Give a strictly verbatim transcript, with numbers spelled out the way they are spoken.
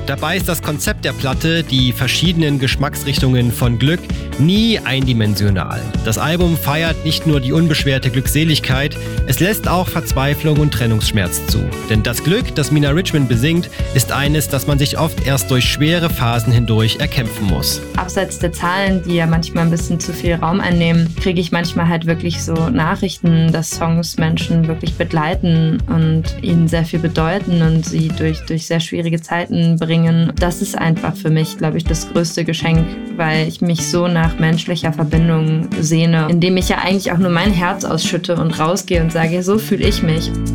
Dabei ist das Konzept der Platte, die verschiedenen Geschmacksrichtungen von Glück, nie eindimensional. Das Album feiert nicht nur die unbeschwerte Glückseligkeit, es lässt auch Verzweiflung und Trennungsschmerz zu. Denn das Glück, das Mina Richmond besingt, ist eines, das man sich oft erst durch schwere Phasen hindurch erkämpfen muss. Abseits der Zahlen, die ja manchmal ein bisschen zu viel Raum einnehmen, kriege ich manchmal halt wirklich so Nachrichten, dass Songs Menschen wirklich begleiten und ihnen sehr viel bedeuten und sie durch, durch sehr schwierige Zeiten bringen. Das ist einfach für mich, glaube ich, das größte Geschenk, weil ich mich so nach menschlicher Verbindung sehne, indem ich ja eigentlich auch nur mein Herz ausschütte und rausgehe und sage, so fühle ich mich.